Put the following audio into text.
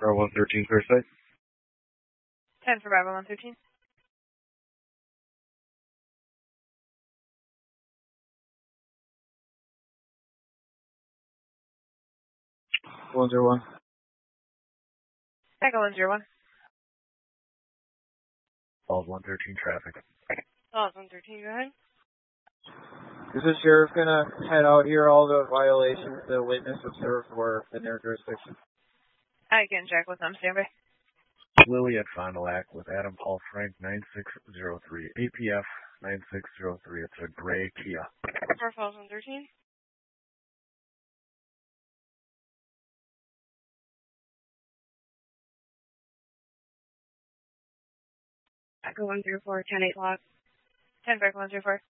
Bravo 113, clear sight. 10 for Bravo 113. One zero one. Echo 101. Falls 113 traffic. Falls 113, go ahead. Is the sheriff gonna head out here all the violations the witness observed were in their jurisdiction? I can check with them, standby. Lily at Fond du Lac with Adam Paul Frank 9603. APF 9603. It's a gray Kia. For Falls 113. Echo 104, 10-8 block. 10 for Echo 104.